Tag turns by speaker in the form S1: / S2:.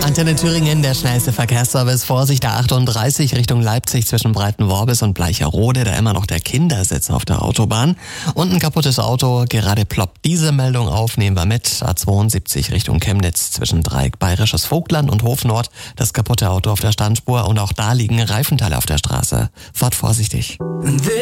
S1: Antenne Thüringen, der schnellste Verkehrsservice. Vorsicht, der 38 Richtung Leipzig zwischen Breitenworbis und Bleicherode, da immer noch der Kindersitz auf der Autobahn. Und ein kaputtes Auto, gerade ploppt diese Meldung auf, nehmen wir mit. A72 Richtung Chemnitz zwischen Dreieck Bayerisches Vogtland und Hofnord, das kaputte Auto auf der Standspur und auch da liegen Reifenteile auf der Straße. Fahrt vorsichtig.